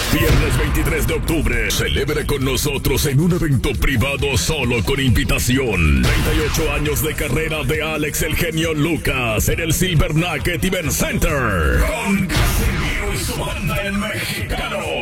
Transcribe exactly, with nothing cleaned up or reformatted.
Viernes veintitrés de octubre, celebre con nosotros en un evento privado solo con invitación. treinta y ocho años de carrera de Alex el Genio Lucas en el Silver Nugget Event Center. Con Casimiro y su banda el mexicano.